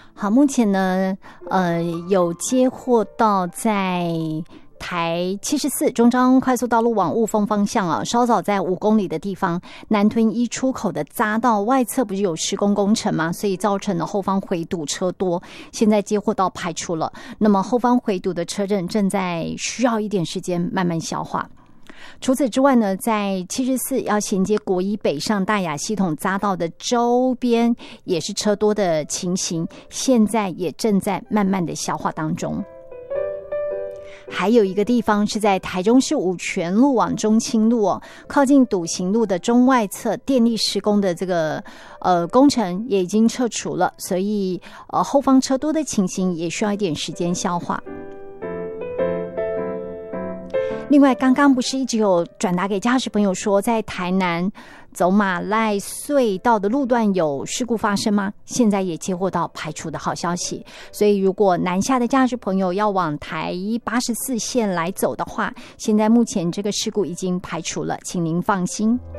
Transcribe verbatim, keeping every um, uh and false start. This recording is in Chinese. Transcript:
好，目前呢，呃，有接获到在台七十四中彰快速道路往雾峰方向啊，稍早在五公里的地方，南屯一出口的匝道外侧不是有施工工程吗？所以造成了后方回堵车多，现在接获到排除了。那么后方回堵的车阵正在需要一点时间慢慢消化。除此之外呢，在七十四要衔接国一北上大雅系统匝道的周边也是车多的情形，现在也正在慢慢的消化当中。还有一个地方是在台中市五权路往中清路哦，靠近笃行路的中外侧电力施工的这个呃工程也已经撤除了，所以呃后方车多的情形也需要一点时间消化。另外，刚刚不是一直有转达给驾驶朋友说，在台南走马赖隧道的路段有事故发生吗？现在也接获到排除的好消息，所以如果南下的驾驶朋友要往台八十四线来走的话，现在目前这个事故已经排除了，请您放心。